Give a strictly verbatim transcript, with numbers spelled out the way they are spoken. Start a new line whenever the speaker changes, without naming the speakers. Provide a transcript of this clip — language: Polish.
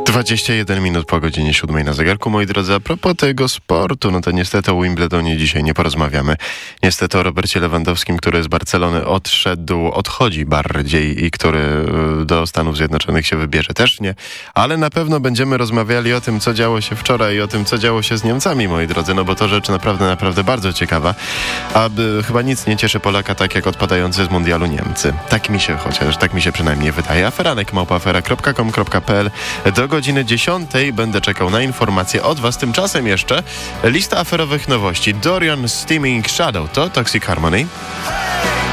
dwadzieścia jeden minut po godzinie siódmej na zegarku. Moi drodzy, a propos tego sportu, no to niestety o Wimbledonie dzisiaj nie porozmawiamy. Niestety o Robercie Lewandowskim, który z Barcelony odszedł, odchodzi bardziej i który do Stanów Zjednoczonych się wybierze, też nie. Ale na pewno będziemy rozmawiali o tym, co działo się wczoraj i o tym, co działo się z Niemcami, moi drodzy, no bo to rzecz naprawdę, naprawdę bardzo ciekawa. A chyba nic nie cieszy Polaka tak jak odpadający z mundialu Niemcy. Tak mi się chociaż, tak mi się przynajmniej wydaje. Aferanek małpa afera kropka com kropka pe el. Do godziny dziesiątej będę czekał na informacje od was. Tymczasem jeszcze lista aferowych nowości. Dorian Steaming Shadow to Toxic Harmony.